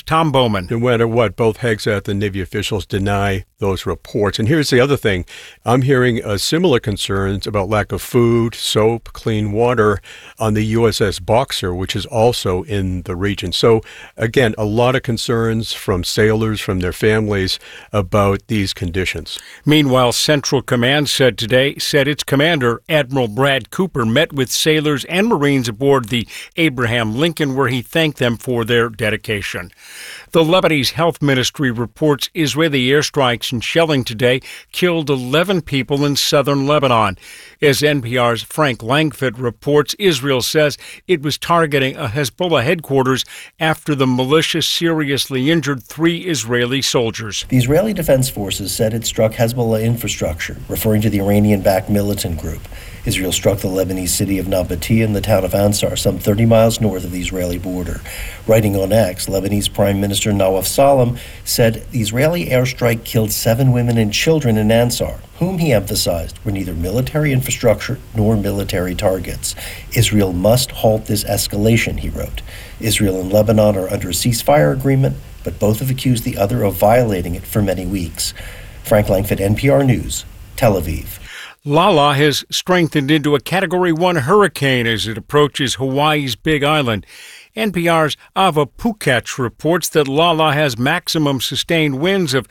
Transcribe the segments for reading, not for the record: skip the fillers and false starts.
Tom Bowman. No matter what, both Hegseth and Navy officials deny those reports. And here's the other thing. I'm hearing similar concerns about lack of food, soap, clean water on the USS Boxer, which is also in the region. So, again, a lot of concerns from sailors, from their families about these conditions. Meanwhile, Central Command said its commander, Admiral Brad Cooper, met with sailors and Marines aboard the Abraham Lincoln, where he thanked them for their dedication. The Lebanese Health Ministry reports Israeli airstrikes and shelling today killed 11 people in southern Lebanon. As NPR's Frank Langfitt reports, Israel says it was targeting a Hezbollah headquarters after the militia seriously injured 3 Israeli soldiers. The Israeli Defense Forces said it struck Hezbollah infrastructure, referring to the Iranian-backed militant group. Israel struck the Lebanese city of Nabatea and the town of Ansar, some 30 miles north of the Israeli border. Writing on X, Lebanese Prime Minister Nawaf Salam said the Israeli airstrike killed 7 women and children in Ansar, whom he emphasized were neither military infrastructure nor military targets. Israel must halt this escalation, he wrote. Israel and Lebanon are under a ceasefire agreement, but both have accused the other of violating it for many weeks. Frank Langfitt, NPR News, Tel Aviv. Lala has strengthened into a Category 1 hurricane as it approaches Hawaii's Big Island. NPR's Ava Pukach reports that Lala has maximum sustained winds of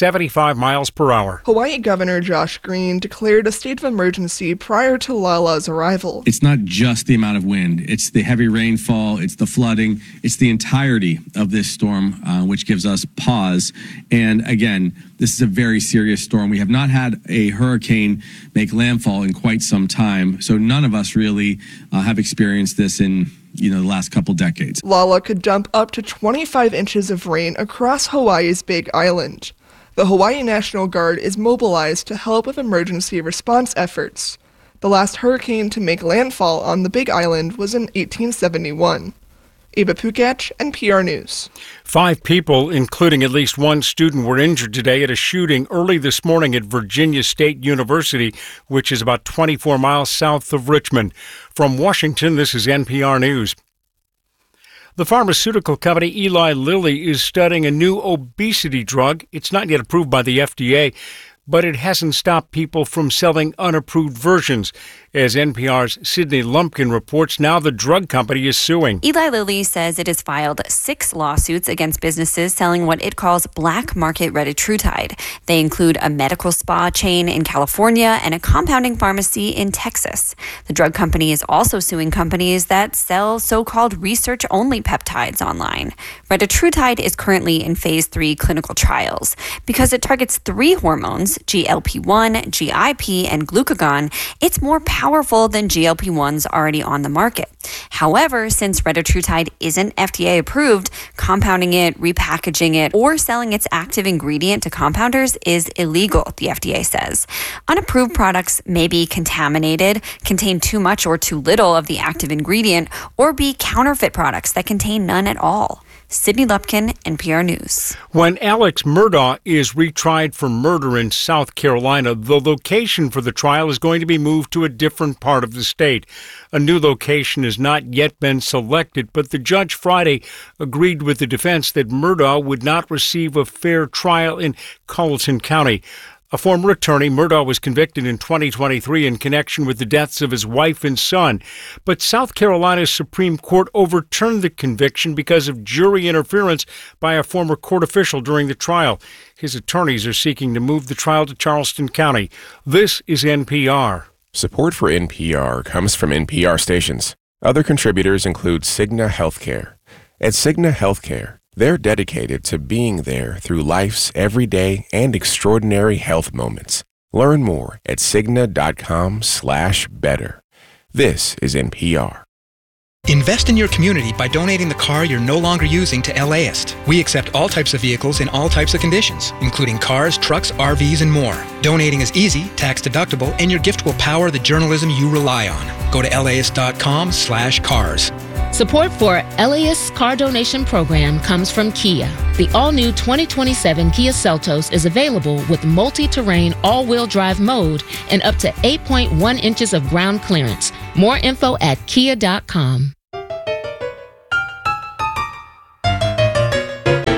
75 miles per hour. Hawaii Governor Josh Green declared a state of emergency prior to Lala's arrival. It's not just the amount of wind. It's the heavy rainfall. It's the flooding. It's the entirety of this storm, which gives us pause. And again, this is a very serious storm. We have not had a hurricane make landfall in quite some time. So none of us really have experienced this in the last couple decades. Lala could dump up to 25 inches of rain across Hawaii's Big Island. The Hawaii National Guard is mobilized to help with emergency response efforts. The last hurricane to make landfall on the Big Island was in 1871. Ava Pukach, NPR News. 5 people, including at least 1 student, were injured today at a shooting early this morning at Virginia State University, which is about 24 miles south of Richmond. From Washington, this is NPR News. The pharmaceutical company Eli Lilly is studying a new obesity drug. It's not yet approved by the FDA, but it hasn't stopped people from selling unapproved versions. As NPR's Sydney Lumpkin reports, now the drug company is suing. Eli Lilly says it has filed 6 lawsuits against businesses selling what it calls black market retatrutide. They include a medical spa chain in California and a compounding pharmacy in Texas. The drug company is also suing companies that sell so-called research-only peptides online. Retatrutide is currently in phase 3 clinical trials. Because it targets 3 hormones, GLP-1, GIP, and glucagon, it's more powerful than GLP-1s already on the market. However, since retatrutide isn't FDA approved, compounding it, repackaging it, or selling its active ingredient to compounders is illegal, the FDA says. Unapproved products may be contaminated, contain too much or too little of the active ingredient, or be counterfeit products that contain none at all. Sydney Lupkin, NPR News. When Alex Murdaugh is retried for murder in South Carolina, the location for the trial is going to be moved to a different part of the state. A new location has not yet been selected, but the judge Friday agreed with the defense that Murdaugh would not receive a fair trial in Colleton County. A former attorney, Murdaugh was convicted in 2023 in connection with the deaths of his wife and son. But South Carolina's Supreme Court overturned the conviction because of jury interference by a former court official during the trial. His attorneys are seeking to move the trial to Charleston County. This is NPR. Support for NPR comes from NPR stations. Other contributors include Cigna Healthcare. At Cigna Healthcare, they're dedicated to being there through life's everyday and extraordinary health moments. Learn more at Cigna.com/better. This is NPR. Invest in your community by donating the car you're no longer using to LAist. We accept all types of vehicles in all types of conditions, including cars, trucks, RVs, and more. Donating is easy, tax deductible, and your gift will power the journalism you rely on. Go to LAist.com/cars. Support for LAist's car donation program comes from Kia. The all-new 2027 Kia Seltos is available with multi-terrain all-wheel drive mode and up to 8.1 inches of ground clearance. More info at kia.com.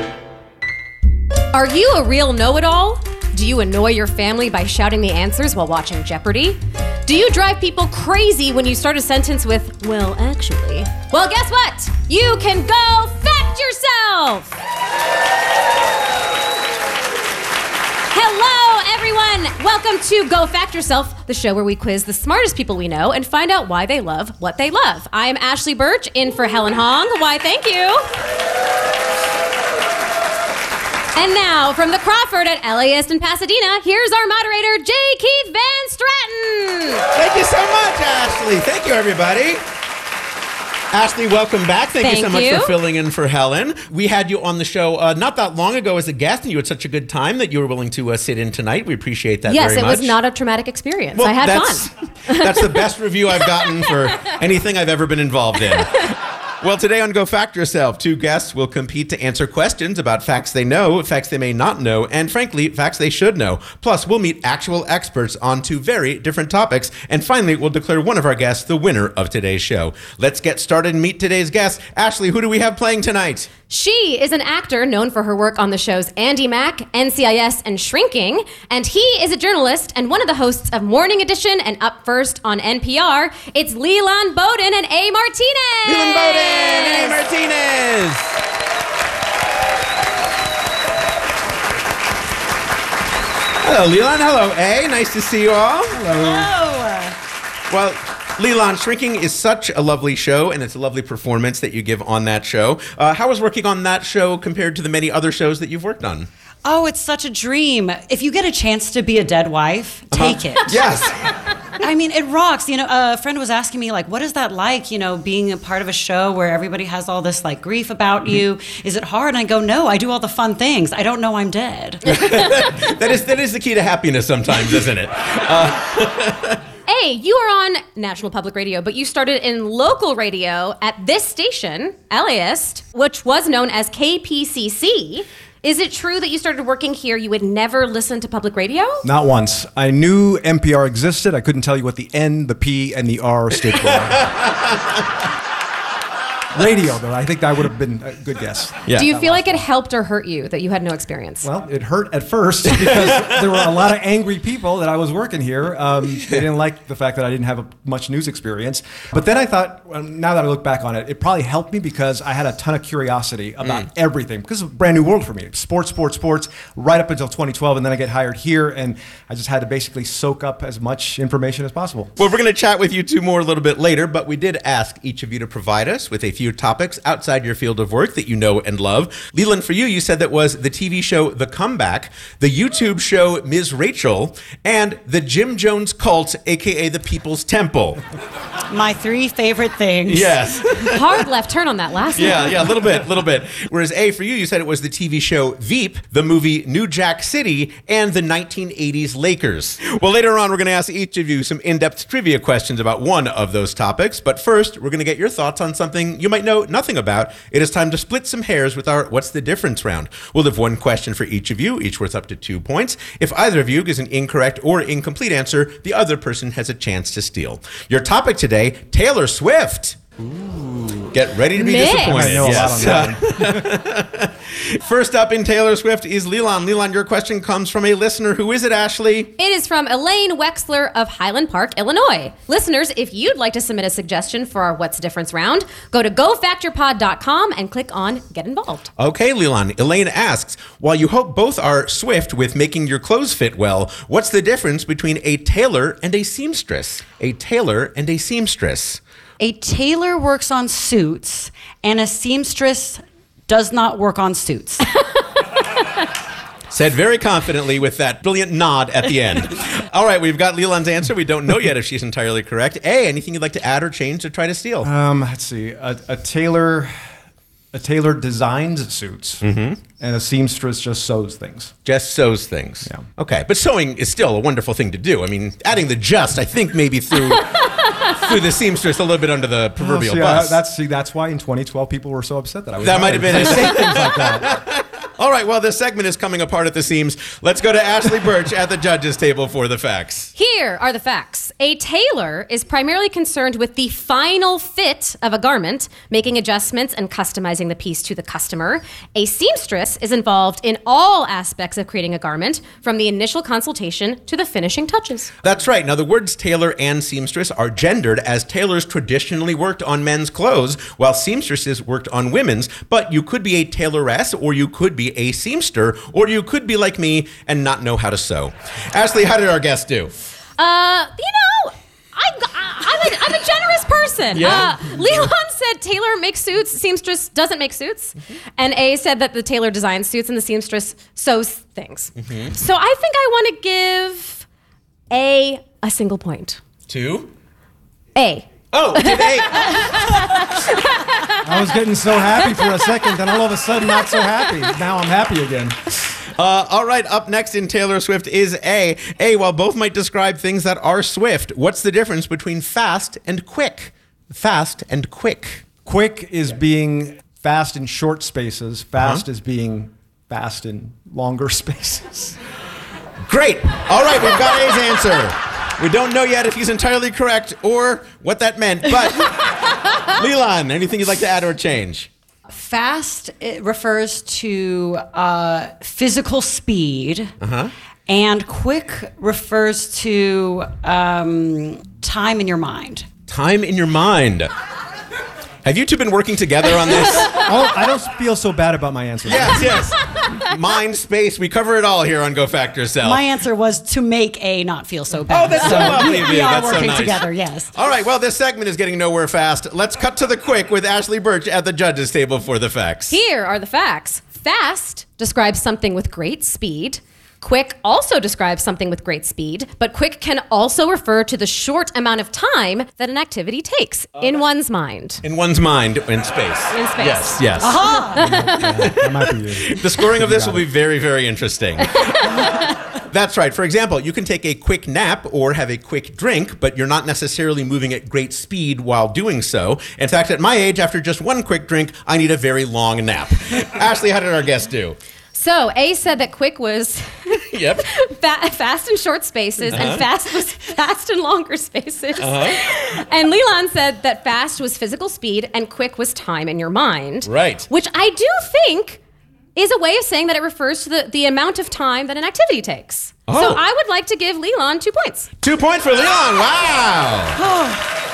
Are you a real know-it-all? Do you annoy your family by shouting the answers while watching Jeopardy? Do you drive people crazy when you start a sentence with, well, actually? Well, guess what? You can go fact yourself! Hello, everyone! Welcome to Go Fact Yourself, the show where we quiz the smartest people we know and find out why they love what they love. I am Ashley Birch, in for Helen Hong. Why, thank you. And now, from the Crawford at LAist in Pasadena, here's our moderator, J. Keith Van Stratton. Thank you so much, Ashley. Thank you, everybody. Ashley, welcome back. Thank you so much for filling in for Helen. We had you on the show not that long ago as a guest, and you had such a good time that you were willing to sit in tonight. We appreciate that very much. Yes, it was not a traumatic experience. I had fun. That's the best review I've gotten for anything I've ever been involved in. Well, today on Go Fact Yourself, two guests will compete to answer questions about facts they know, facts they may not know, and frankly, facts they should know. Plus, we'll meet actual experts on two very different topics. And finally, we'll declare one of our guests the winner of today's show. Let's get started and meet today's guest. Ashley, who do we have playing tonight? She is an actor known for her work on the shows Andy Mack, NCIS, and Shrinking. And he is a journalist and one of the hosts of Morning Edition and Up First on NPR. It's Leland Bowden and A. Martinez. Leland Bowden and A. Martinez. Hello, Leland. Hello, A. Nice to see you all. Hello. Well, Leland, Shrinking is such a lovely show, and it's a lovely performance that you give on that show. How is working on that show compared to the many other shows that you've worked on? Oh, it's such a dream. If you get a chance to be a dead wife, take it. Yes. I mean, it rocks. You know, a friend was asking me, like, what is that like, you know, being a part of a show where everybody has all this, like, grief about you? Is it hard? And I go, no, I do all the fun things. I don't know I'm dead. That is the key to happiness sometimes, isn't it? Hey, you are on National Public Radio, but you started in local radio at this station, LAist, which was known as KPCC. Is it true that you started working here, you would never listen to public radio? Not once. I knew NPR existed. I couldn't tell you what the N, the P, and the R stood for. Radio, though. I think that would have been a good guess. Yeah. Do you feel like it helped or hurt you that you had no experience? Well, it hurt at first because there were a lot of angry people that I was working here. They didn't like the fact that I didn't have much news experience. But then I thought, well, now that I look back on it, it probably helped me because I had a ton of curiosity about everything. Because it's a brand new world for me. Sports, right up until 2012. And then I get hired here, and I just had to basically soak up as much information as possible. Well, we're going to chat with you two more a little bit later, but we did ask each of you to provide us with a few topics outside your field of work that you know and love. Leland, for you said that was the TV show The Comeback, the YouTube show Ms. Rachel, and the Jim Jones Cult, a.k.a. the People's Temple. My three favorite things. Yes. Hard left turn on that last one. Yeah, a little bit. Whereas A, for you said it was the TV show Veep, the movie New Jack City, and the 1980s Lakers. Well, later on, we're going to ask each of you some in-depth trivia questions about one of those topics. But first, we're going to get your thoughts on something you might know nothing about. It is time to split some hairs with our What's the Difference round. We'll have one question for each of you, each worth up to 2 points. If either of you gives an incorrect or incomplete answer, the other person has a chance to steal. Your topic today, Taylor Swift. Ooh. Get ready to be disappointed. I know a lot on that one. First up in Taylor Swift is Leland. Leland, your question comes from a listener. Who is it, Ashley? It is from Elaine Wexler of Highland Park, Illinois. Listeners, if you'd like to submit a suggestion for our What's the Difference round, go to gofactyourpod.com and click on Get Involved. Okay, Leland. Elaine asks, while you hope both are swift with making your clothes fit well, what's the difference between a tailor and a seamstress? A tailor and a seamstress. A tailor works on suits, and a seamstress does not work on suits. Said very confidently with that brilliant nod at the end. All right, we've got Leland's answer. We don't know yet if she's entirely correct. A, anything you'd like to add or change to try to steal? Let's see. A tailor designs suits, and a seamstress just sews things. Just sews things. Yeah. Okay, but sewing is still a wonderful thing to do. I mean, adding the just, I think, maybe threw the seamstress a little bit under the proverbial bus. That's why in 2012 people were so upset that I was. That might have been it. Say things like that. All right, well, this segment is coming apart at the seams. Let's go to Ashley Birch at the judges' table for the facts. Here are the facts. A tailor is primarily concerned with the final fit of a garment, making adjustments and customizing the piece to the customer. A seamstress is involved in all aspects of creating a garment, from the initial consultation to the finishing touches. That's right. Now, the words tailor and seamstress are gendered, as tailors traditionally worked on men's clothes, while seamstresses worked on women's. But you could be a tailoress, or you could be a seamster, or you could be like me and not know how to sew. Ashley, how did our guests do? I'm a generous person. Yeah. Leland said tailor makes suits, seamstress doesn't make suits. And A said that the tailor designs suits and the seamstress sews things. So I think I want to give A single point. Two? A. Oh, did A? I was getting so happy for a second, then all of a sudden not so happy. Now I'm happy again. All right, up next in Taylor Swift is A. A, while both might describe things that are swift, what's the difference between fast and quick? Fast and quick. Quick is being fast in short spaces. Fast is being fast in longer spaces. Great. All right, we've got A's answer. We don't know yet if he's entirely correct or what that meant, but Leland, anything you'd like to add or change? Fast, it refers to physical speed, and quick refers to time in your mind. Time in your mind. Have you two been working together on this? Oh, I don't feel so bad about my answer. Yes. Mind, space, we cover it all here on Go Fact Yourself. My answer was to make A not feel so bad. Oh, that's so lovely of you. We are That's so working nice. together, yes. All right, well, this segment is getting nowhere fast. Let's cut to the quick with Ashley Birch at the judges' table for the facts. Here are the facts. Fast describes something with great speed. Quick also describes something with great speed, but quick can also refer to the short amount of time that an activity takes in one's mind. In one's mind, in space. In space. Yes. That might be you. The scoring of this will be very, very interesting. That's right. For example, you can take a quick nap or have a quick drink, but you're not necessarily moving at great speed while doing so. In fact, at my age, after just one quick drink, I need a very long nap. Ashley, how did our guest do? So A said that quick was Yep. fast in short spaces, and fast was fast in longer spaces. And Leland said that fast was physical speed and quick was time in your mind. Right. Which I do think is a way of saying that it refers to the amount of time that an activity takes. Oh. So I would like to give Leland 2 points. 2 points for Leon. Wow.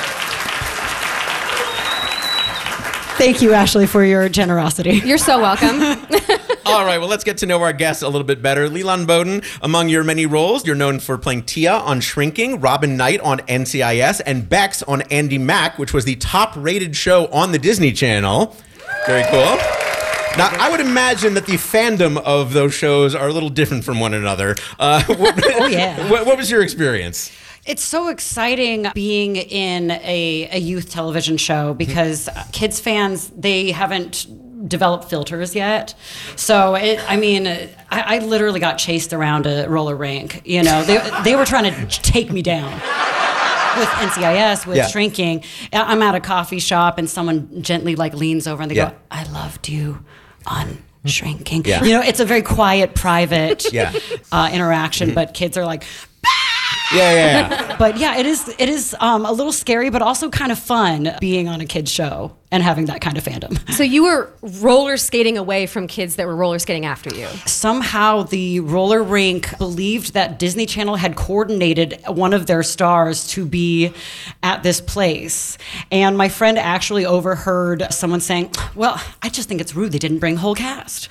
Thank you, Ashley, for your generosity. You're so welcome. All right, well, let's get to know our guests a little bit better. Leland Bowden, among your many roles, you're known for playing Tia on Shrinking, Robin Knight on NCIS, and Bex on Andy Mack, which was the top-rated show on the Disney Channel. Very cool. Now, I would imagine that the fandom of those shows are a little different from one another. Oh, yeah. What was your experience? It's so exciting being in a youth television show because kids fans, they haven't developed filters yet. So, I literally got chased around a roller rink. You know, they were trying to take me down. With NCIS, with Shrinking. I'm at a coffee shop and someone gently leans over and they go, I loved you on Shrinking. Yeah. You know, it's a very quiet, private interaction, but kids are like, Yeah. But yeah, it is a little scary, but also kind of fun being on a kid's show and having that kind of fandom. So you were roller skating away from kids that were roller skating after you. Somehow the roller rink believed that Disney Channel had coordinated one of their stars to be at this place. And my friend actually overheard someone saying, well, I just think it's rude they didn't bring whole cast.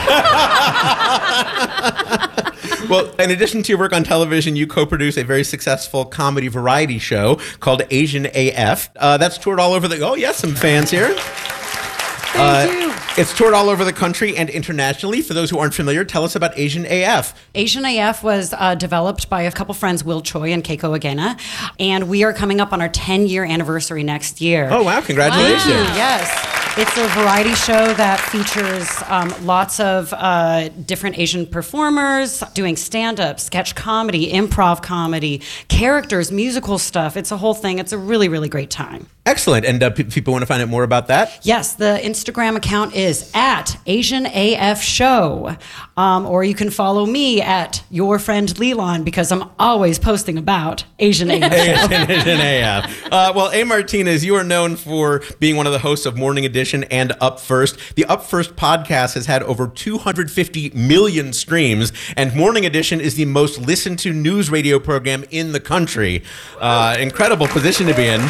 Well, in addition to your work on television, you co-produce a very successful comedy variety show called Asian AF. That's toured all over some fans here. Thank you. It's toured all over the country and internationally. For those who aren't familiar, tell us about Asian AF. Asian AF was developed by a couple friends, Will Choi and Keiko Agena, and we are coming up on our 10-year anniversary next year. Oh, wow. Congratulations. Yes. It's a variety show that features lots of different Asian performers doing stand-up, sketch comedy, improv comedy, characters, musical stuff. It's a whole thing. It's a really, really great time. Excellent. And people want to find out more about that? Yes, the Instagram account is at AsianAF Show. Or you can follow me at your friend Leland, because I'm always posting about Asian AF. Asian AF. Well, A. Martinez, you are known for being one of the hosts of Morning Edition and Up First. The Up First podcast has had over 250 million streams, and Morning Edition is the most listened to news radio program in the country. Incredible position to be in.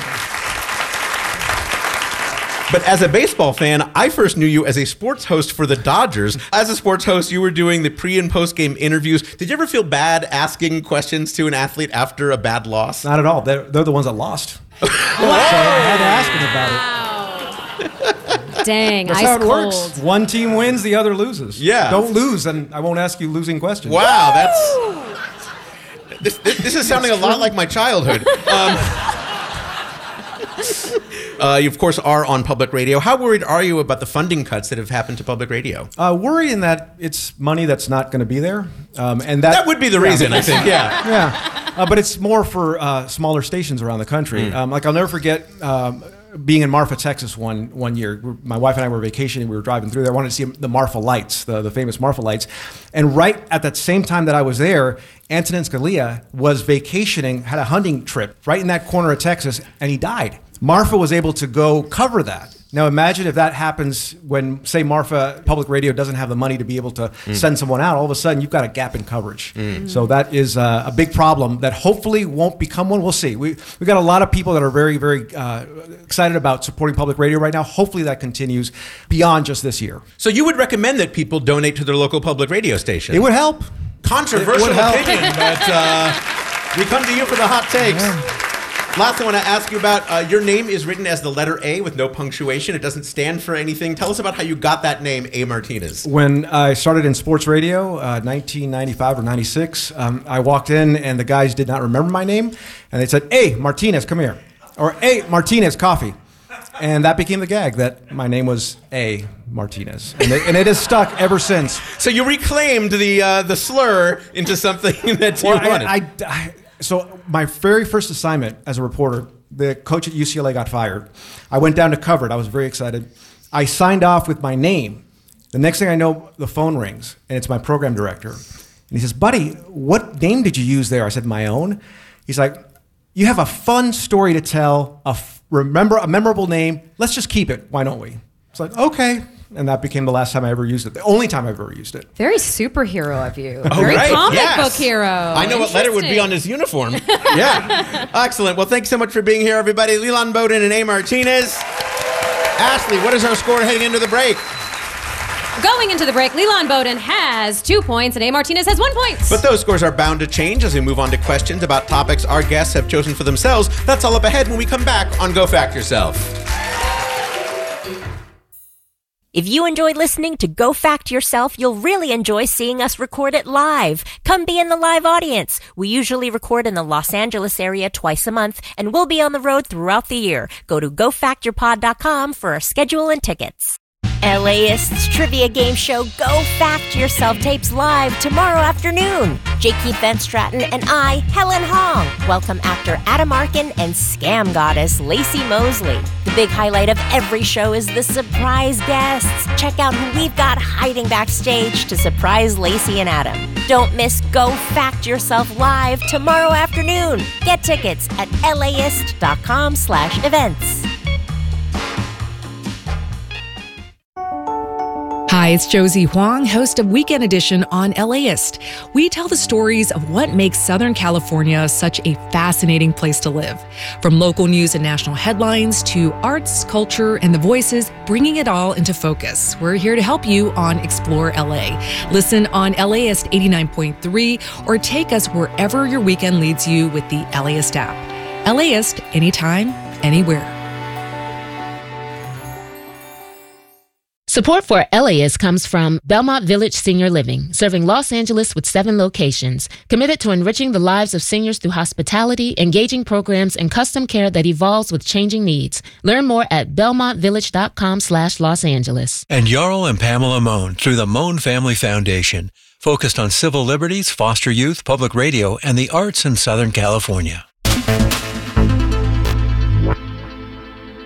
But as a baseball fan, I first knew you as a sports host for the Dodgers. As a sports host, you were doing the pre- and post-game interviews. Did you ever feel bad asking questions to an athlete after a bad loss? Not at all. They're the ones that lost. So I had to ask them about it. Dang, That's ice how it cold. works. One team wins, the other loses. Yeah. Don't lose, and I won't ask you losing questions. Wow, that's... This is sounding a lot like my childhood. You, of course, are on public radio. How worried are you about the funding cuts that have happened to public radio? Worried in that it's money that's not going to be there. And that would be the reason, I think, yeah. Yeah. But it's more for smaller stations around the country. Like, I'll never forget being in Marfa, Texas one year. My wife and I were vacationing. We were driving through there. I wanted to see the Marfa lights, the famous Marfa lights. And right at that same time that I was there, Antonin Scalia was vacationing, had a hunting trip right in that corner of Texas, and he died. Marfa was able to go cover that. Now imagine if that happens when, say, Marfa Public Radio doesn't have the money to be able to send someone out. All of a sudden, you've got a gap in coverage. So that is a big problem that hopefully won't become one. We'll see. We've got a lot of people that are very, very excited about supporting public radio right now. Hopefully that continues beyond just this year. So you would recommend that people donate to their local public radio station? It would help. Controversial opinion, but we come to you for the hot takes. Yeah. Last, I want to ask you about your name is written as the letter A with no punctuation. It doesn't stand for anything. Tell us about how you got that name, A. Martinez. When I started in sports radio, 1995 or 96, I walked in and the guys did not remember my name. And they said, "Hey, Martinez, come here." Or, "Hey, Martinez, coffee." And that became the gag, that my name was A. Martinez. And it has stuck ever since. So you reclaimed the slur into something that you wanted. So my very first assignment as a reporter, the coach at UCLA got fired. I went down to cover it. I was very excited. I signed off with my name. The next thing I know, the phone rings, and it's my program director. And he says, "Buddy, what name did you use there?" I said, "My own." He's like, "You have a fun story to tell, remember a memorable name. Let's just keep it. Why don't we?" It's like, okay. And that became the last time I ever used it. The only time I've ever used it. Very superhero of you. Oh, Very right. comic Yes. book hero. I know what letter would be on his uniform. Yeah. Excellent. Well, thanks so much for being here, everybody. Leland Bowden and A. Martinez. Ashley, what is our score heading into the break? Going into the break, Leland Bowden has 2 points and A. Martinez has 1 point. But those scores are bound to change as we move on to questions about topics our guests have chosen for themselves. That's all up ahead when we come back on Go Fact Yourself. If you enjoyed listening to Go Fact Yourself, you'll really enjoy seeing us record it live. Come be in the live audience. We usually record in the Los Angeles area twice a month, and we'll be on the road throughout the year. Go to gofactyourpod.com for our schedule and tickets. LAist's trivia game show Go Fact Yourself tapes live tomorrow afternoon. J. Keith Van Stratton and I, Helen Hong, welcome actor Adam Arkin and scam goddess Lacey Mosley. The big highlight of every show is the surprise guests. Check out who we've got hiding backstage to surprise Lacey and Adam. Don't miss Go Fact Yourself live tomorrow afternoon. Get tickets at laist.com/events. Hi, it's Josie Huang, host of Weekend Edition on LAist. We tell the stories of what makes Southern California such a fascinating place to live. From local news and national headlines to arts, culture, and the voices, bringing it all into focus. We're here to help you on Explore LA. Listen on LAist 89.3 or take us wherever your weekend leads you with the LAist app. LAist, anytime, anywhere. Support for LAist comes from Belmont Village Senior Living, serving Los Angeles with 7 locations, committed to enriching the lives of seniors through hospitality, engaging programs, and custom care that evolves with changing needs. Learn more at belmontvillage.com/Los Angeles. And Jarl and Pamela Mohn through the Mohn Family Foundation, focused on civil liberties, foster youth, public radio, and the arts in Southern California.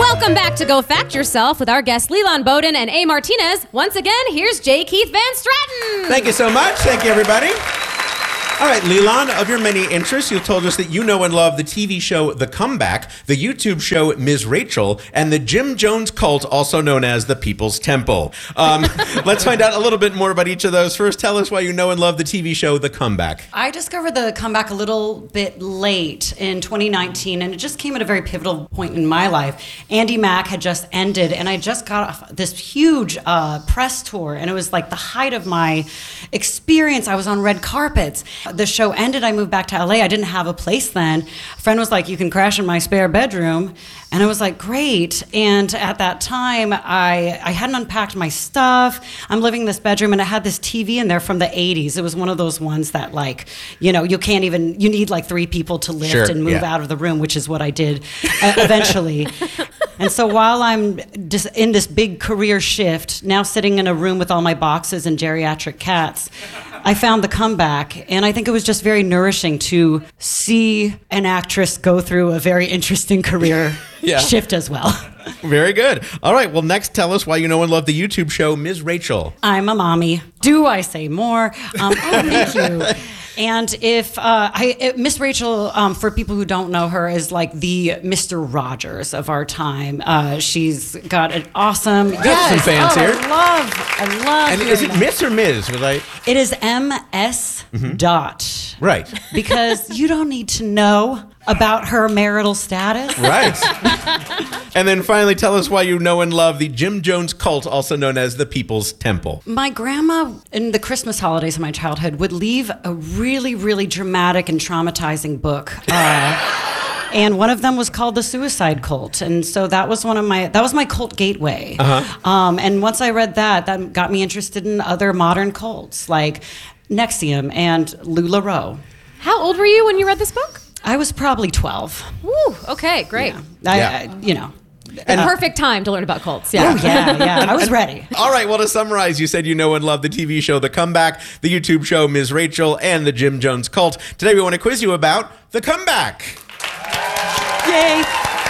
Welcome back to Go Fact Yourself with our guests Leland Bowden and A. Martinez. Once again, here's J. Keith Van Stratton. Thank you so much. Thank you, everybody. All right, Leland, of your many interests, you told us that you know and love the TV show The Comeback, the YouTube show Ms. Rachel, and the Jim Jones cult, also known as the People's Temple. Let's find out a little bit more about each of those. First, tell us why you know and love the TV show The Comeback. I discovered The Comeback a little bit late in 2019, and it just came at a very pivotal point in my life. Andy Mack had just ended, and I just got off this huge press tour, and it was like the height of my experience. I was on red carpets. The show ended. I moved back to LA. I didn't have a place then. A friend was like, you can crash in my spare bedroom. And I was like, great. And at that time, I hadn't unpacked my stuff. I'm living in this bedroom, and I had this TV in there from the 80s. It was one of those ones that, like, you know, you need like 3 people to lift and move out of the room, which is what I did eventually. And so while I'm just in this big career shift, now sitting in a room with all my boxes and geriatric cats, I found The Comeback, and I think it was just very nourishing to see an actress go through a very interesting career shift as well. Very good. All right, well, next, tell us why you know and love the YouTube show Ms. Rachel. I'm a mommy. Do I say more? Thank you. And if Miss Rachel, for people who don't know her, is like the Mr. Rogers of our time. She's got an awesome. Some fans here. I love. And is it Miss or Ms? It is MS dot. Right. Because you don't need to know about her marital status. Right. And then finally, tell us why you know and love the Jim Jones cult, also known as the People's Temple. My grandma, in the Christmas holidays of my childhood, would leave a really, really dramatic and traumatizing book. And one of them was called The Suicide Cult. And so that was my cult gateway. And once I read that got me interested in other modern cults like NXIVM and LuLaRoe. How old were you when you read this book? I was probably 12. Woo, okay, great. And perfect time to learn about cults. Yeah. Oh, yeah. I was ready. All right, well, to summarize, you said you know and love the TV show The Comeback, the YouTube show Ms. Rachel, and the Jim Jones cult. Today we want to quiz you about The Comeback. Yay.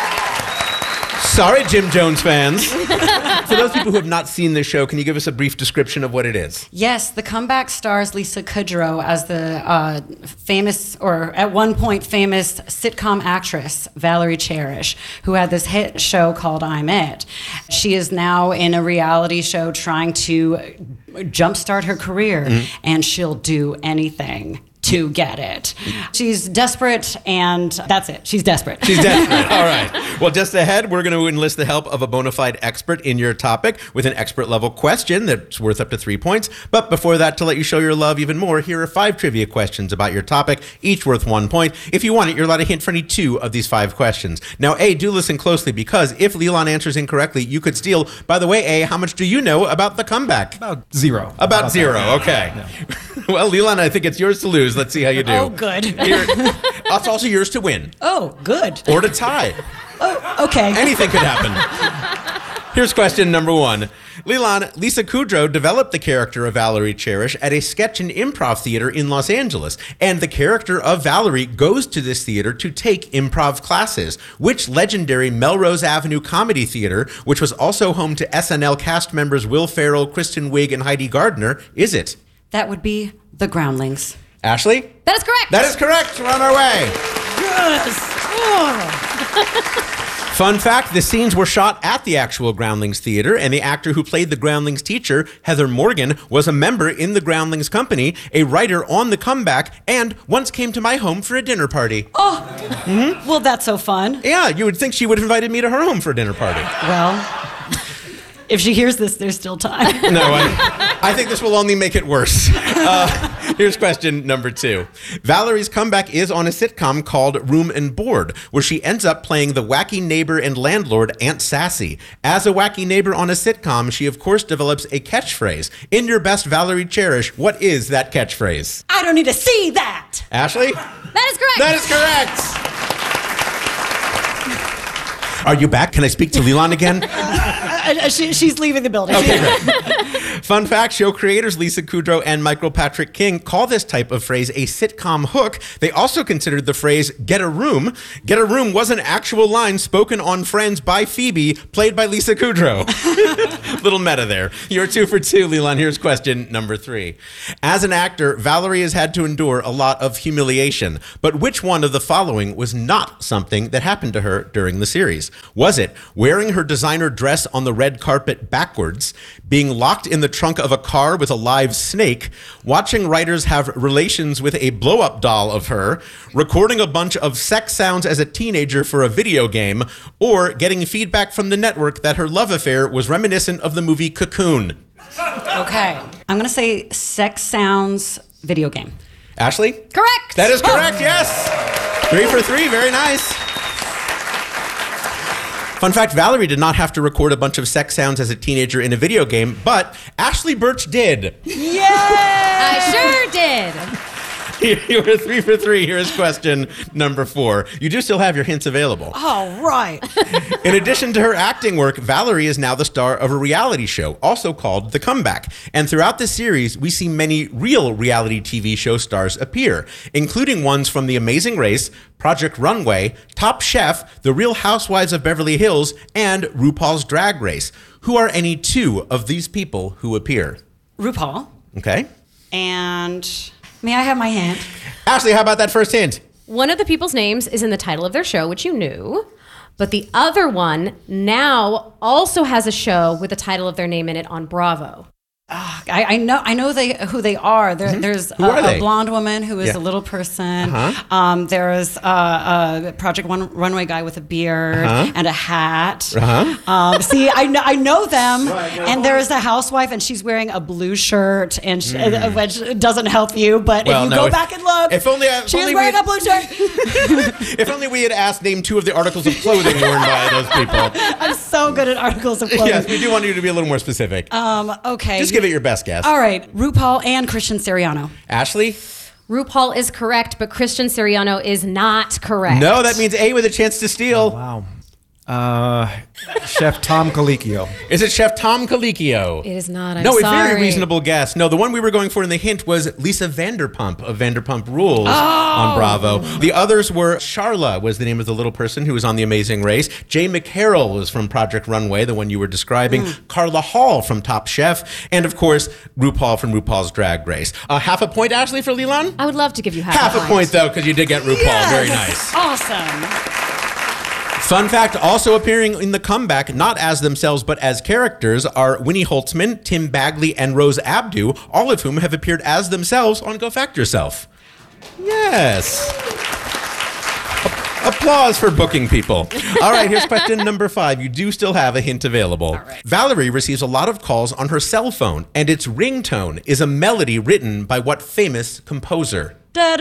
Sorry, Jim Jones fans. For those people who have not seen this show, can you give us a brief description of what it is? Yes, The Comeback stars Lisa Kudrow as the famous, or at one point famous, sitcom actress Valerie Cherish, who had this hit show called I'm It. She is now in a reality show trying to jumpstart her career, and she'll do anything to get it. She's desperate, and that's it. She's desperate. She's desperate. All right. Well, just ahead, we're going to enlist the help of a bona fide expert in your topic with an expert level question that's worth up to 3 points. But before that, to let you show your love even more, here are 5 trivia questions about your topic, each worth 1 point. If you want it, you're allowed a hint for any 2 of these 5 questions. Now, A, do listen closely, because if Leland answers incorrectly, you could steal. By the way, A, how much do you know about The Comeback? About 0. About 0, okay. Yeah. Well, Leland, I think it's yours to lose. Let's see how you do. Oh, good. It's also yours to win. Oh, good. Or to tie. Oh, okay. Anything could happen. Here's question number 1. Leland, Lisa Kudrow developed the character of Valerie Cherish at a sketch and improv theater in Los Angeles. And the character of Valerie goes to this theater to take improv classes. Which legendary Melrose Avenue comedy theater, which was also home to SNL cast members Will Ferrell, Kristen Wiig, and Heidi Gardner, is it? That would be The Groundlings. Ashley? That is correct. That is correct. We're on our way. Yes. Fun fact, the scenes were shot at the actual Groundlings Theater, and the actor who played the Groundlings teacher, Heather Morgan, was a member in the Groundlings Company, a writer on The Comeback, and once came to my home for a dinner party. Oh, well, that's so fun. Yeah, you would think she would have invited me to her home for a dinner party. Well, if she hears this, there's still time. No, I think this will only make it worse. Here's question number 2. Valerie's comeback is on a sitcom called Room and Board, where she ends up playing the wacky neighbor and landlord, Aunt Sassy. As a wacky neighbor on a sitcom, she of course develops a catchphrase. In your best Valerie Cherish, what is that catchphrase? I don't need to see that. Ashley? That is correct. That is correct. Are you back? Can I speak to Leland again? She's leaving the building. Okay, great. Fun fact, show creators Lisa Kudrow and Michael Patrick King call this type of phrase a sitcom hook. They also considered the phrase get a room. Get a room was an actual line spoken on Friends by Phoebe, played by Lisa Kudrow. Little meta there. You're 2 for 2, Leland. Here's question number 3. As an actor, Valerie has had to endure a lot of humiliation, but which one of the following was not something that happened to her during the series? Was it wearing her designer dress on the red carpet backwards, being locked in the trunk of a car with a live snake, watching writers have relations with a blow-up doll of her, recording a bunch of sex sounds as a teenager for a video game, or getting feedback from the network that her love affair was reminiscent of the movie Cocoon? Okay. I'm going to say sex sounds video game. Ashley? Correct. That is correct, yes. 3 for 3, very nice. Fun fact, Valerie did not have to record a bunch of sex sounds as a teenager in a video game, but Ashley Birch did. Yay! I sure did. You were 3 for 3. Here's question number 4. You do still have your hints available. All right. In addition to her acting work, Valerie is now the star of a reality show, also called The Comeback. And throughout the series, we see many real reality TV show stars appear, including ones from The Amazing Race, Project Runway, Top Chef, The Real Housewives of Beverly Hills, and RuPaul's Drag Race. Who are any 2 of these people who appear? RuPaul. Okay. And may I have my hint? Ashley, how about that first hint? One of the people's names is in the title of their show, which you knew. But the other one now also has a show with the title of their name in it on Bravo. I know who they are. There's a blonde woman who is a little person. Uh-huh. There's a Project Runway guy with a beard and a hat. See, I know them. And there's a housewife, and she's wearing a blue shirt, and which doesn't help you. But if you go back and look, she's wearing a blue shirt. If only we had asked name 2 of the articles of clothing worn by those people. I'm so good at articles of clothing. Yes, we do want you to be a little more specific. Okay. Just give it your best guess. All right, RuPaul and Christian Siriano. Ashley? RuPaul is correct, but Christian Siriano is not correct. No, that means A with a chance to steal. Wow. Chef Tom Colicchio. Is it Chef Tom Colicchio? It is not. I'm sorry. sorry. A very reasonable guess. No, the one we were going for in the hint was Lisa Vanderpump of Vanderpump Rules on Bravo. The others were Charla was the name of the little person who was on The Amazing Race. Jay McCarroll was from Project Runway, the one you were describing. Carla Hall from Top Chef. And, of course, RuPaul from RuPaul's Drag Race. Half a point, Ashley, for Leland? I would love to give you half a point, though, because you did get RuPaul. Yes! Very nice. Awesome. Fun fact, also appearing in The Comeback, not as themselves but as characters, are Winnie Holtzman, Tim Bagley, and Rose Abdu, all of whom have appeared as themselves on Go Fact Yourself. Yes. Applause for booking people. All right, here's question number 5. You do still have a hint available. Right. Valerie receives a lot of calls on her cell phone, and its ringtone is a melody written by what famous composer?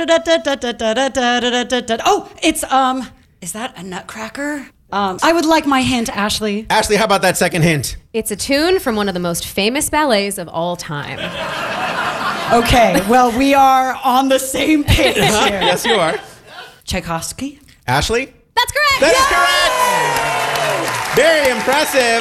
Oh, it's is that a Nutcracker? I would like my hint, Ashley. Ashley, how about that second hint? It's a tune from one of the most famous ballets of all time. Okay, well, we are on the same page here. Yes, you are. Tchaikovsky? Ashley? That's correct. That is correct. Very impressive.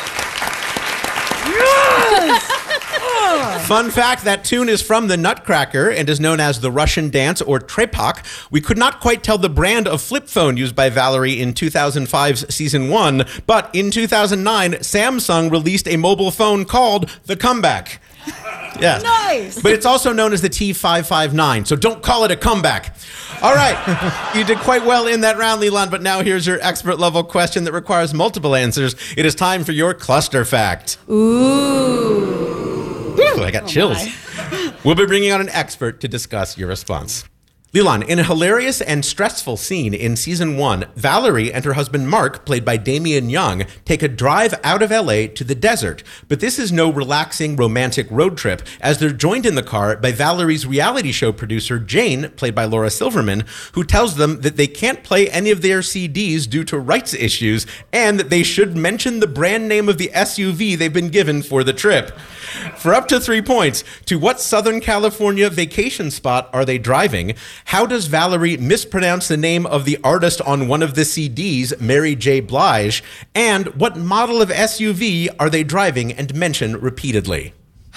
Yes! Fun fact, that tune is from the Nutcracker and is known as the Russian dance or trepak. We could not quite tell the brand of flip phone used by Valerie in 2005's season 1, but in 2009, Samsung released a mobile phone called The Comeback. Yes. Nice. But it's also known as the T559, so don't call it a comeback. All right. You did quite well in that round, Leland, but now here's your expert level question that requires multiple answers. It is time for your cluster fact. Ooh. I got chills. We'll be bringing on an expert to discuss your response. Leland, in a hilarious and stressful scene in season 1, Valerie and her husband Mark, played by Damian Young, take a drive out of LA to the desert. But this is no relaxing romantic road trip, as they're joined in the car by Valerie's reality show producer Jane, played by Laura Silverman, who tells them that they can't play any of their CDs due to rights issues, and that they should mention the brand name of the SUV they've been given for the trip. For up to 3 points, to what Southern California vacation spot are they driving? How does Valerie mispronounce the name of the artist on one of the CDs, Mary J. Blige? And what model of SUV are they driving and mention repeatedly?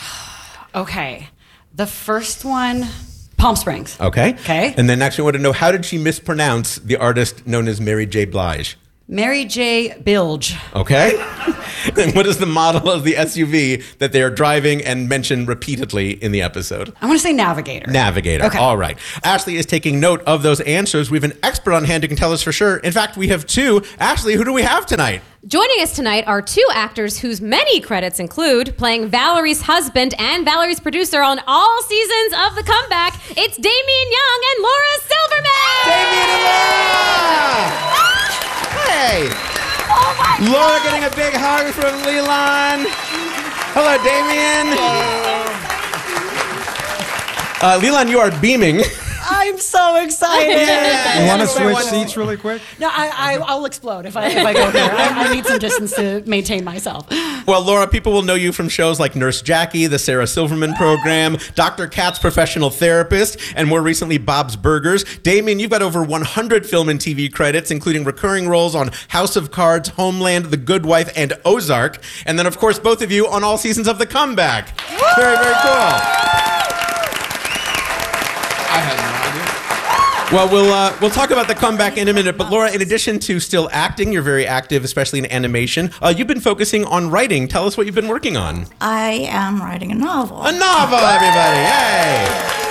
Okay. The first one, Palm Springs. Okay. Okay. And then next we want to know, how did she mispronounce the artist known as Mary J. Blige? Mary J. Bilge. Okay. And what is the model of the SUV that they are driving and mentioned repeatedly in the episode? I want to say Navigator. Navigator. Okay. All right. Ashley is taking note of those answers. We have an expert on hand who can tell us for sure. In fact, we have two. Ashley, who do we have tonight? Joining us tonight are two actors whose many credits include playing Valerie's husband and Valerie's producer on all seasons of The Comeback. It's Damian Young and Laura Silverman! Damian and Laura! Hey! Oh my Laura getting a big hug from Leland. Hello, Damian. Leland, you are beaming. I'm so excited. Yeah. You want to switch seats really quick? No, I'll explode if I go there. I need some distance to maintain myself. Well, Laura, people will know you from shows like Nurse Jackie, the Sarah Silverman Program, Dr. Katz, Professional Therapist, and more recently, Bob's Burgers. Damian, you've got over 100 film and TV credits, including recurring roles on House of Cards, Homeland, The Good Wife, and Ozark. And then, of course, both of you on all seasons of The Comeback. Very, very cool. I had no idea. Well, we'll talk about The Comeback in a minute, but Laura, in addition to still acting, you're very active, especially in animation. You've been focusing on writing. Tell us what you've been working on. I am writing a novel. A novel, everybody! Yay!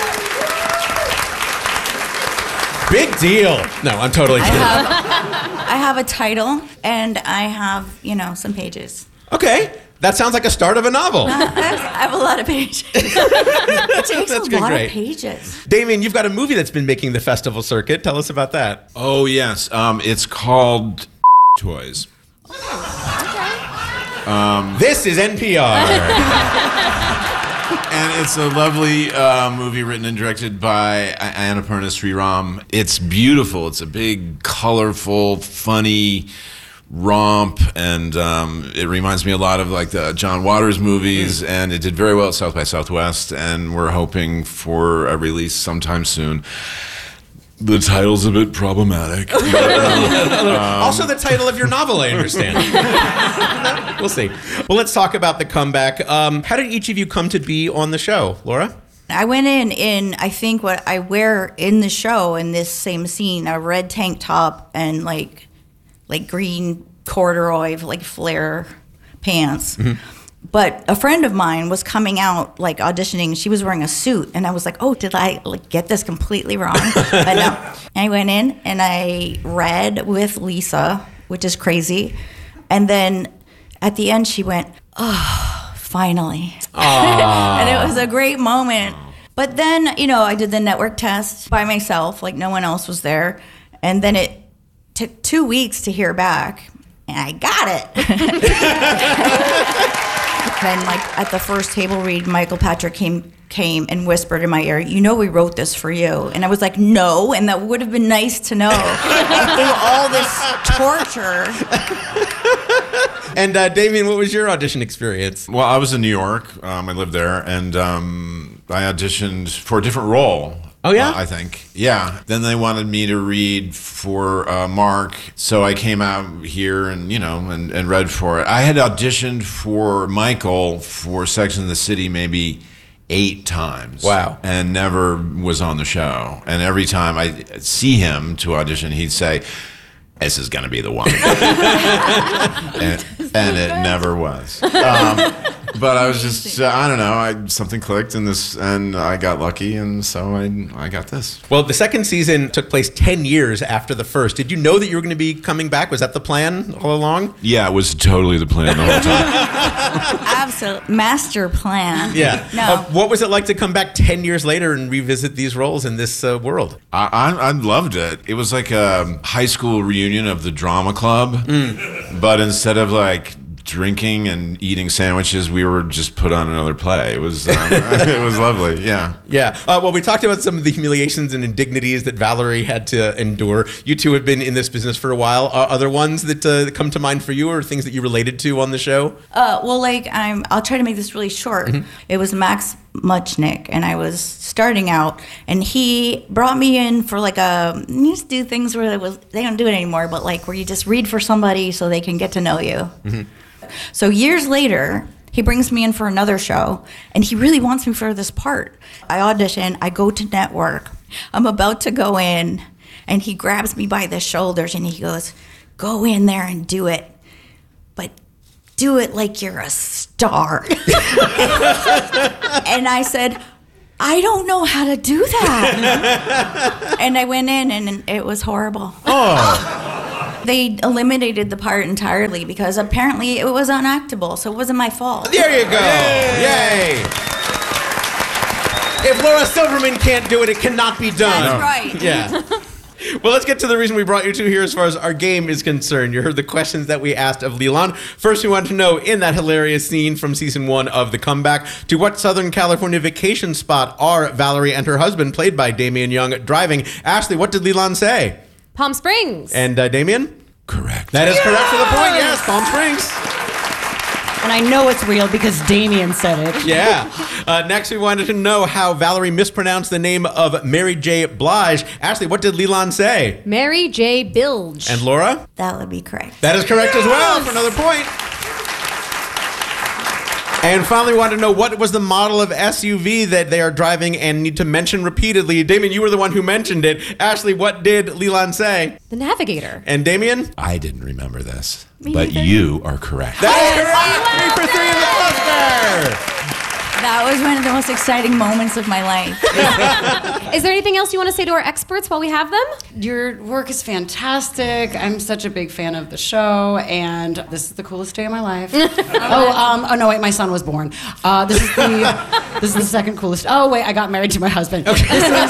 Big deal. No, I'm totally kidding. I have a title, and I have, some pages. Okay. That sounds like a start of a novel. I have a lot of pages. It takes That's a lot great. of pages. Damien, you've got a movie that's been making the festival circuit. Tell us about that. Oh, yes. It's called Toys. This is NPR. And it's a lovely movie written and directed by Annapurna Sriram. It's beautiful. It's a big, colorful, funny romp, and it reminds me a lot of like the John Waters movies, and it did very well at South by Southwest, and we're hoping for a release sometime soon. The title's a bit problematic. But, also the title of your novel, I understand. We'll see. Well, let's talk about The Comeback. How did each of you come to be on the show? Laura? I went in I think what I wear in the show in this same scene, a red tank top and like green corduroy, like flare pants. Mm-hmm. But a friend of mine was coming out, like auditioning. She was wearing a suit, and I was like, "Oh, did I get this completely wrong?" But no. And I went in and I read with Lisa, which is crazy. And then at the end, she went, "Oh, finally!" And it was a great moment. But then, I did the network test by myself, like no one else was there, and then it took 2 weeks to hear back, and I got it. Then, at the first table read, Michael Patrick came and whispered in my ear, "We wrote this for you." And I was like, "No," and that would have been nice to know. Through all this torture. And Damien, what was your audition experience? well, I was in New York. I lived there, and I auditioned for a different role. Oh, yeah? I think. Yeah. Then they wanted me to read for Mark, so I came out here and, and read for it. I had auditioned for Michael for Sex and the City maybe 8 times. Wow. And never was on the show. And every time I see him to audition, he'd say, "This is going to be the one." and it never was. But I was just, I don't know, something clicked and I got lucky, and so I got this. Well, the second season took place 10 years after the first. Did you know that you were going to be coming back? Was that the plan all along? Yeah, it was totally the plan the whole time. Absolute master plan. Yeah. No. What was it like to come back 10 years later and revisit these roles in this world? I loved it. It was like a high school reunion of the drama club, but instead of drinking and eating sandwiches, we were just put on another play. It was it was lovely. Yeah. Yeah. Well, we talked about some of the humiliations and indignities that Valerie had to endure. You two have been in this business for a while. Are there ones that come to mind for you, or things that you related to on the show? I'll try to make this really short. Mm-hmm. It was Max Muchnick, and I was starting out, and he brought me in for you just do things where they don't do it anymore, but where you just read for somebody so they can get to know you. Mm-hmm. So years later, He brings me in for another show, and he really wants me for this part. I audition, I go to network. I'm about to go in, and he grabs me by the shoulders, and he goes, go in there and do it. But do it like you're a star. And I said, I don't know how to do that. And I went in, and it was horrible. Oh. They eliminated the part entirely because apparently it was unactable, so it wasn't my fault. There you go. Yay. If Laura Silverman can't do it, it cannot be done. That's right. Yeah. Well, let's get to the reason we brought you two here as far as our game is concerned. You heard the questions that we asked of Leland. First, we wanted to know, in that hilarious scene from season 1 of The Comeback, to what Southern California vacation spot are Valerie and her husband, played by Damian Young, driving? Ashley, what did Leland say? Palm Springs. And Damian? Correct. That is correct for the point, yes, Palm Springs. And I know it's real because Damien said it. Yeah. Next, we wanted to know how Valerie mispronounced the name of Mary J. Blige. Ashley, what did Leland say? Mary J. Bilge. And Laura? That would be correct. That is correct as well, for another point. And finally, we wanted to know what was the model of SUV that they are driving and need to mention repeatedly. Damien, you were the one who mentioned it. Ashley, what did Leland say? The Navigator. And Damien? I didn't remember this, but you are correct. That is correct. 3 for 3 in the cluster. That was one of the most exciting moments of my life. Is there anything else you want to say to our experts while we have them? Your work is fantastic. I'm such a big fan of the show, and this is the coolest day of my life. Oh no, wait, my son was born. This is the second coolest. Oh wait, I got married to my husband. Okay.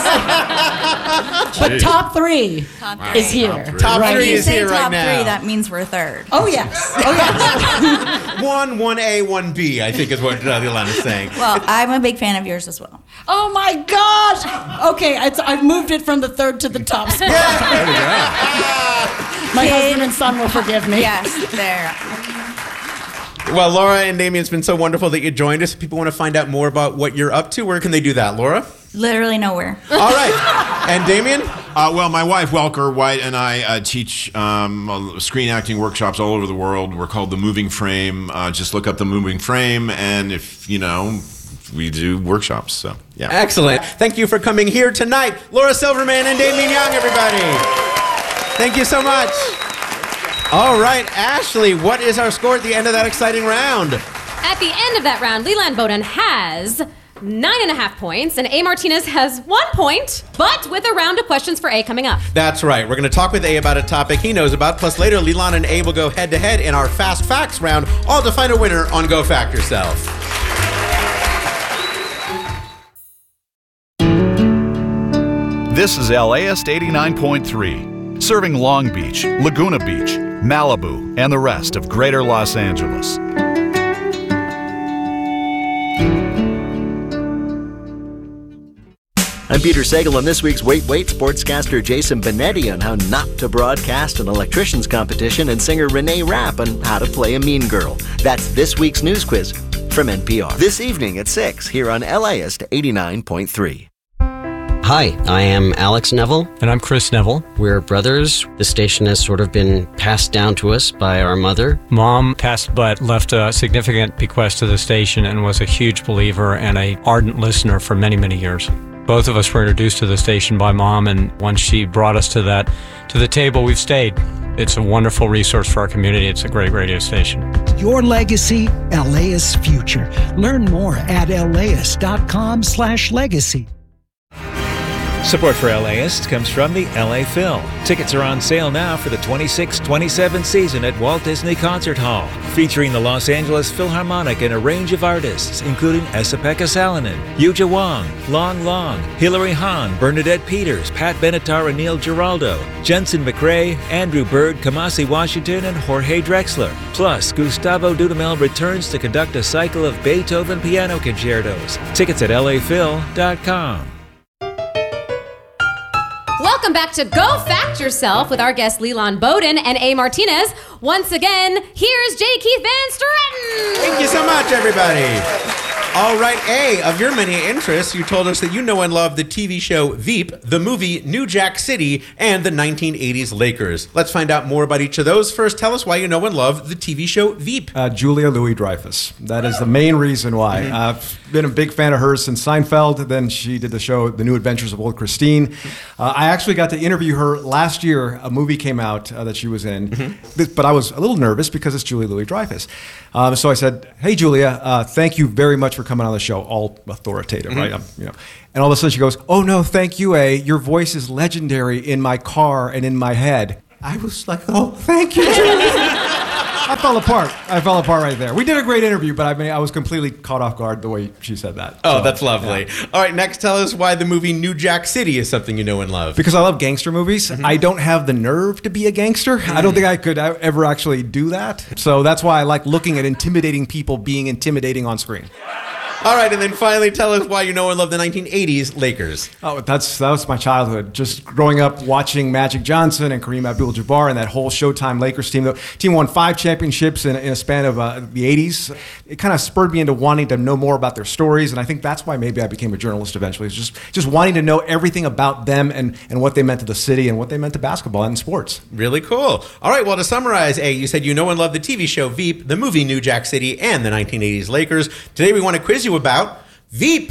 But top three is here. Top Right. three is here right top now. 3, that means we're third. Oh yes. Oh yes. 1A, 1B, I think is what Leland is saying. Well, I'm a big fan of yours as well. Oh my gosh. Okay, I've moved it from the third to the top spot. There you go. My husband and son will forgive me. Yes, there. Well, Laura and Damien, it's been so wonderful that you joined us. If people want to find out more about what you're up to, where can they do that, Laura? Literally nowhere. All right. And Damien? Well, my wife, Welker White, and I teach screen acting workshops all over the world. We're called The Moving Frame. Just look up The Moving Frame, and if, we do workshops, so, yeah. Excellent. Thank you for coming here tonight. Laura Silverman and Damien Young, everybody. Thank you so much. All right, Ashley, what is our score at the end of that exciting round? At the end of that round, Leland Bowden has 9.5 points, and A. Martinez has 1 point, but with a round of questions for A coming up. That's right. We're going to talk with A about a topic he knows about, plus later, Leland and A will go head-to-head in our Fast Facts round, all to find a winner on Go Fact Yourself. This is LAist 89.3, serving Long Beach, Laguna Beach, Malibu, and the rest of Greater Los Angeles. I'm Peter Sagal, and this week's Wait, sportscaster Jason Benetti on how not to broadcast an electrician's competition, and singer Renee Rapp on how to play a mean girl. That's this week's news quiz from NPR. This evening at 6 here on LAist 89.3. Hi, I am Alex Neville. And I'm Chris Neville. We're brothers. The station has sort of been passed down to us by our mother. Mom passed but left a significant bequest to the station and was a huge believer and an ardent listener for many, many years. Both of us were introduced to the station by Mom, and once she brought us to the table, we've stayed. It's a wonderful resource for our community. It's a great radio station. Your legacy, LAist future. Learn more at laist.com/legacy. Support for LAist comes from the LA Phil. Tickets are on sale now for the 26-27 season at Walt Disney Concert Hall, featuring the Los Angeles Philharmonic and a range of artists, including Esa-Pekka Salonen, Yuja Wong, Long Long, Hilary Hahn, Bernadette Peters, Pat Benatar and Neil Giraldo, Jensen McRae, Andrew Bird, Kamasi Washington, and Jorge Drexler. Plus, Gustavo Dudamel returns to conduct a cycle of Beethoven piano concertos. Tickets at laphil.com. Welcome back to Go Fact Yourself with our guests Leland Bowden and A. Martinez. Once again, here's J. Keith Van Straaten. Thank you so much, everybody. All right, A, of your many interests, you told us that you know and love the TV show Veep, the movie New Jack City, and the 1980s Lakers. Let's find out more about each of those. First, tell us why you know and love the TV show Veep. Julia Louis-Dreyfus. That is the main reason why. I've been a big fan of hers since Seinfeld. Then she did the show The New Adventures of Old Christine. I actually got to interview her last year. A movie came out that she was in. But I was a little nervous because it's Julia Louis-Dreyfus. So I said, hey, Julia, thank you very much for coming on the show. All authoritative, right? And all of a sudden she goes, oh, no, thank you, A. Your voice is legendary in my car and in my head. I was like, oh, thank you, Julia. I fell apart right there. We did a great interview, but I was completely caught off guard the way she said that. Oh, that's lovely. Yeah. All right, next, tell us why the movie New Jack City is something you know and love. Because I love gangster movies. I don't have the nerve to be a gangster. I don't think I could ever actually do that. So that's why I like looking at intimidating people being intimidating on screen. All right, and then finally tell us why you know and love the 1980s Lakers. Oh, that was my childhood. Just growing up watching Magic Johnson and Kareem Abdul-Jabbar and that whole Showtime Lakers team. The team won 5 championships in a span of the 80s. It kind of spurred me into wanting to know more about their stories, and I think that's why maybe I became a journalist eventually. It's just wanting to know everything about them and what they meant to the city and what they meant to basketball and sports. Really cool. All right, well, to summarize, A, you said you know and love the TV show Veep, the movie New Jack City, and the 1980s Lakers. Today we want to quiz you about Veep.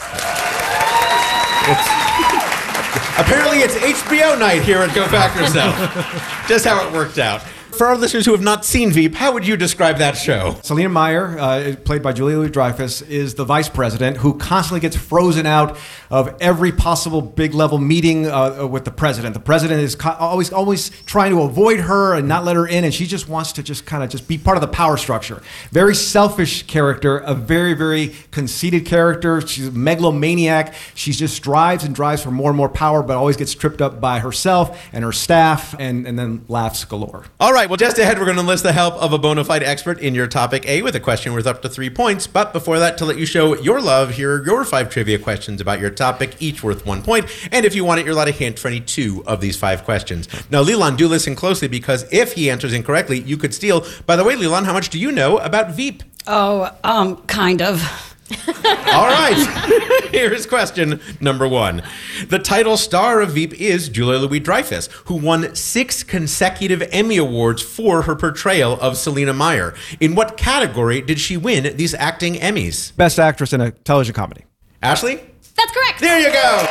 Apparently it's HBO night here at Go Fact Yourself. Just how it worked out. For our listeners who have not seen Veep, how would you describe that show? Selena Meyer, played by Julia Louis-Dreyfus, is the vice president who constantly gets frozen out of every possible big-level meeting with the president. The president is always trying to avoid her and not let her in, and she just wants to just be part of the power structure. Very selfish character, a very, very conceited character. She's a megalomaniac. She just drives for more and more power, but always gets tripped up by herself and her staff, and then laughs galore. All right, well, just ahead, we're going to enlist the help of a bona fide expert in your topic A with a question worth up to 3 points. But before that, to let you show your love, here are your 5 trivia questions about your topic, each worth 1 point. And if you want it, you're allowed a hint for any 2 of these 5 questions. Now, Leland, do listen closely because if he answers incorrectly, you could steal. By the way, Leland, how much do you know about Veep? Oh, kind of. All right. Here's question number 1. The title star of Veep is Julia Louis-Dreyfus, who won 6 consecutive Emmy Awards for her portrayal of Selena Meyer. In what category did she win these acting Emmys? Best actress in a television comedy. Ashley? That's correct. There you go.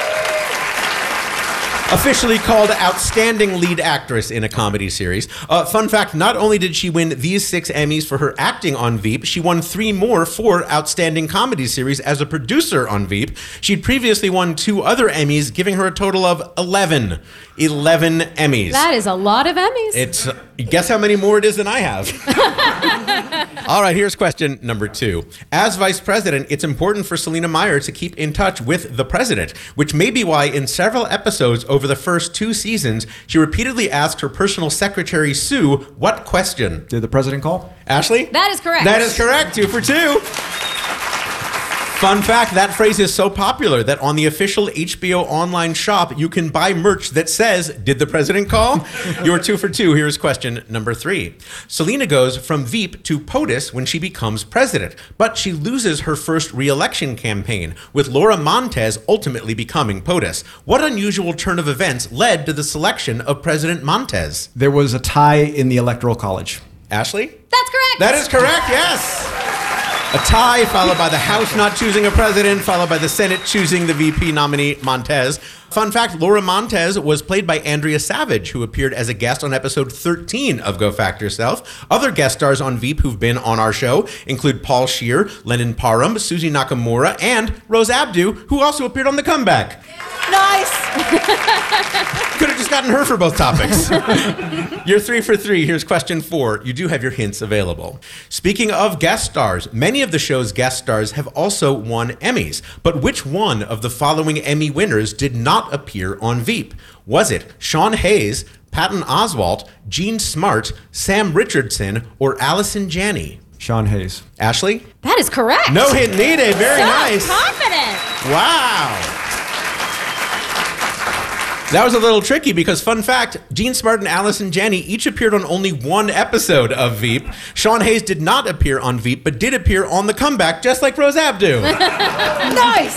Officially called Outstanding Lead Actress in a Comedy Series. Fun fact, not only did she win these 6 Emmys for her acting on Veep, she won 3 more for Outstanding Comedy Series as a producer on Veep. She'd previously won 2 other Emmys, giving her a total of 11. 11 Emmys. That is a lot of Emmys. Guess how many more it is than I have. All right, here's question number 2. As vice president, it's important for Selena Meyer to keep in touch with the president, which may be why in several episodes over the first 2 seasons, she repeatedly asked her personal secretary, Sue, what question? Did the president call? Ashley? That is correct. That is correct. 2 for 2. Fun fact, that phrase is so popular that on the official HBO online shop, you can buy merch that says, did the president call? You're 2 for 2. Here's question number 3. Selena goes from Veep to POTUS when she becomes president, but she loses her first re-election campaign, with Laura Montez ultimately becoming POTUS. What unusual turn of events led to the selection of President Montez? There was a tie in the Electoral College. Ashley? That's correct. That is correct, yes. A tie, followed by the House not choosing a president, followed by the Senate choosing the VP nominee, Montez. Fun fact, Laura Montez was played by Andrea Savage, who appeared as a guest on episode 13 of Go Fact Yourself. Other guest stars on Veep who've been on our show include Paul Scheer, Lennon Parham, Susie Nakamura, and Rose Abdu, who also appeared on The Comeback. Nice. Could have just gotten her for both topics. You're 3 for 3. Here's question 4. You do have your hints available. Speaking of guest stars, many of the show's guest stars have also won Emmys. But which one of the following Emmy winners did not appear on Veep? Was it Sean Hayes, Patton Oswalt, Gene Smart, Sam Richardson, or Allison Janney? Sean Hayes. Ashley? That is correct. No hint needed. Very so nice. Confident. Wow. That was a little tricky because, fun fact, Gene Smart and Allison Janney each appeared on only one episode of Veep. Sean Hayes did not appear on Veep, but did appear on The Comeback, just like Rose Abdu. Nice.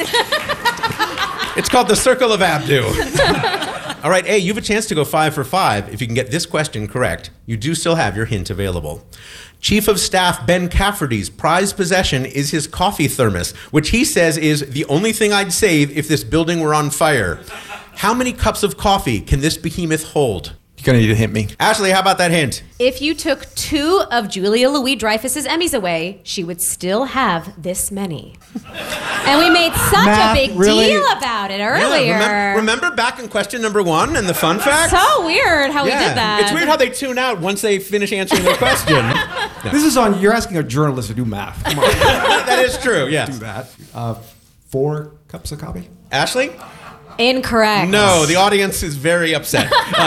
It's called The Circle of Abdu. All right, A, you have a chance to go 5 for 5 if you can get this question correct. You do still have your hint available. Chief of Staff Ben Cafferty's prized possession is his coffee thermos, which he says is the only thing I'd save if this building were on fire. How many cups of coffee can this behemoth hold? You're going to need to hint me. Ashley, how about that hint? If you took 2 of Julia Louis-Dreyfus's Emmys away, she would still have this many. And we made such Math, a big really? deal about it earlier. Yeah, remember back in question number 1 and the fun fact? So weird how we did that. It's weird how they tune out once they finish answering the question. No. This is on, you're asking a journalist to do math. Come on. That is true, yes. Do that. 4 cups of coffee? Ashley? Incorrect. No, the audience is very upset.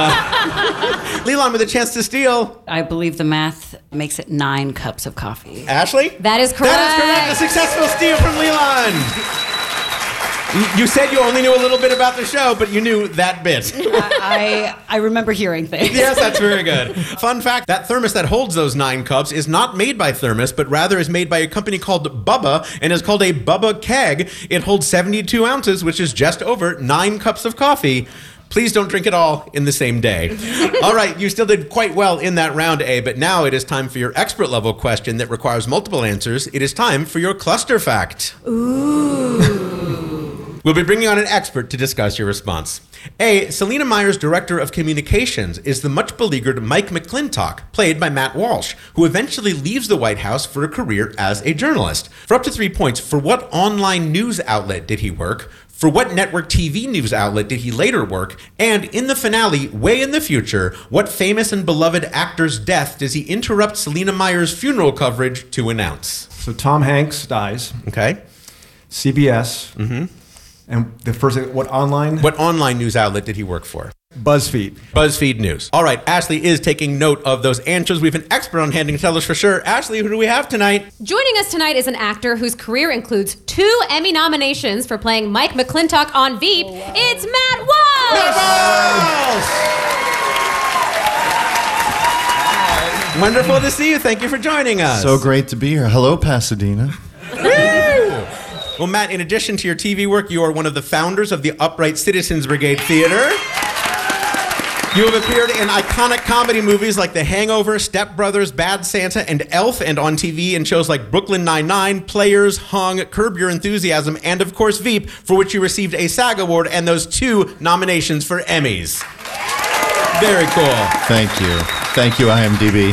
Leland with a chance to steal. I believe the math makes it 9 cups of coffee. Ashley? That is correct. That is correct. A successful steal from Leland. You said you only knew a little bit about the show, but you knew that bit. I remember hearing things. Yes, that's very good. Fun fact, that thermos that holds those 9 cups is not made by Thermos, but rather is made by a company called Bubba and is called a Bubba Keg. It holds 72 ounces, which is just over 9 cups of coffee. Please don't drink it all in the same day. All right, you still did quite well in that round, A, but now it is time for your expert level question that requires multiple answers. It is time for your cluster fact. Ooh. We'll be bringing on an expert to discuss your response. A, Selina Meyer's director of communications is the much beleaguered Mike McClintock, played by Matt Walsh, who eventually leaves the White House for a career as a journalist. For up to 3 points, for what online news outlet did he work? For what network TV news outlet did he later work? And in the finale, way in the future, what famous and beloved actor's death does he interrupt Selina Meyer's funeral coverage to announce? So Tom Hanks dies. Okay. CBS. Mm-hmm. And the first, what online news outlet did he work for? BuzzFeed. BuzzFeed News. All right, Ashley is taking note of those answers. We have an expert on hand to tell us for sure. Ashley, who do we have tonight? Joining us tonight is an actor whose career includes 2 Emmy nominations for playing Mike McClintock on Veep. Oh, wow. It's Matt Walsh! Wonderful to see you. Thank you for joining us. So great to be here. Hello, Pasadena. Well, Matt, in addition to your TV work, you are one of the founders of the Upright Citizens Brigade Theater. You have appeared in iconic comedy movies like The Hangover, Step Brothers, Bad Santa, and Elf, and on TV in shows like Brooklyn Nine-Nine, Players, Hung, Curb Your Enthusiasm, and of course Veep, for which you received a SAG Award and those 2 nominations for Emmys. Very cool. Thank you. Thank you, IMDb.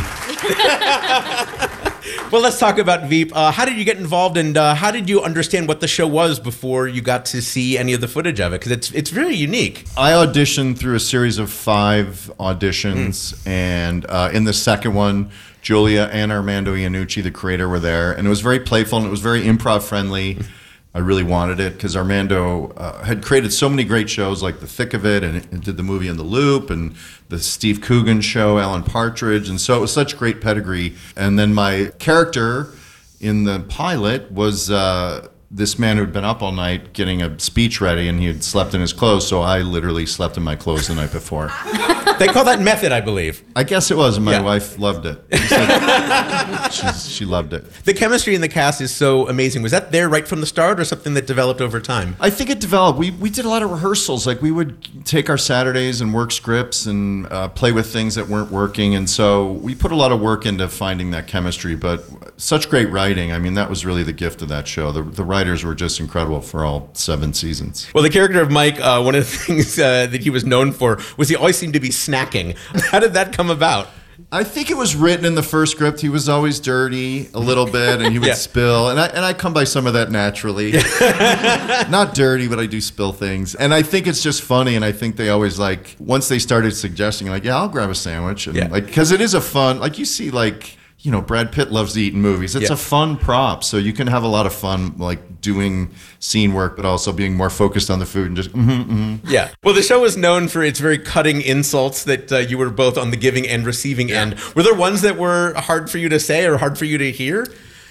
Well, let's talk about Veep. How did you get involved, and how did you understand what the show was before you got to see any of the footage of it? Because it's very unique. I auditioned through a series of 5 auditions, and in the second one, Julia and Armando Iannucci, the creator, were there, and it was very playful and it was very improv-friendly. I really wanted it because Armando had created so many great shows like The Thick of It, and did the movie In the Loop, and the Steve Coogan show, Alan Partridge, and so it was such great pedigree. And then my character in the pilot was this man who'd been up all night getting a speech ready, and he had slept in his clothes, so I literally slept in my clothes the night before. They call that method, I believe. I guess it was, and my wife loved it. She loved it. The chemistry in the cast is so amazing. Was that there right from the start, or something that developed over time? I think it developed. We did a lot of rehearsals. Like, we would take our Saturdays and work scripts and play with things that weren't working, and so we put a lot of work into finding that chemistry, but such great writing. I mean, that was really the gift of that show. The writers were just incredible for all 7 seasons. Well, the character of Mike, one of the things that he was known for was he always seemed to be snacking. How did that come about? I think it was written in the first script. He was always dirty a little bit, and he would spill. And I come by some of that naturally. Not dirty, but I do spill things. And I think it's just funny. And I think they always once they started suggesting, I'll grab a sandwich. And because it is a fun, you see, Brad Pitt loves to eat in movies. It's a fun prop, so you can have a lot of fun, doing scene work, but also being more focused on the food and just Yeah. Well, the show was known for its very cutting insults that you were both on the giving and receiving end. Were there ones that were hard for you to say or hard for you to hear?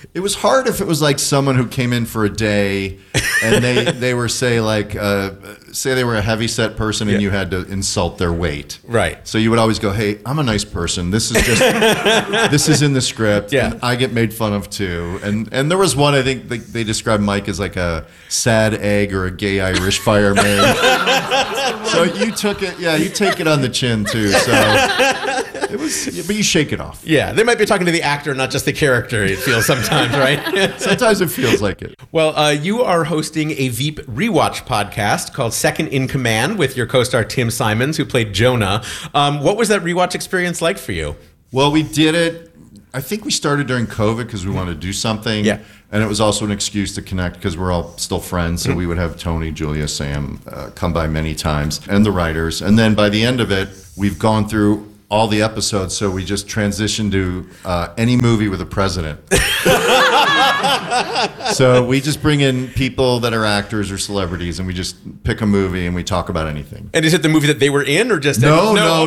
It was hard if it was like someone who came in for a day and they were say they were a heavyset person and you had to insult their weight. Right. So you would always go, "Hey, I'm a nice person. This is just this is in the script. Yeah. And I get made fun of too." And there was one, I think they described Mike as like a sad egg or a gay Irish fireman. So you took it, you take it on the chin too. So it was, but you shake it off. Yeah, they might be talking to the actor, not just the character. It feels sometimes, right? Sometimes it feels like it. Well, you are hosting a Veep rewatch podcast called Second in Command with your co-star Tim Simons, who played Jonah. What was that rewatch experience like for you? Well, we did it. I think we started during COVID because we wanted to do something. Yeah. And it was also an excuse to connect because we're all still friends. So we would have Tony, Julia, Sam come by many times, and the writers. And then by the end of it, we've gone through all the episodes. So we just transitioned to any movie with a president. So we just bring in people that are actors or celebrities, and we just pick a movie and we talk about anything. And is it the movie that they were in, or just No.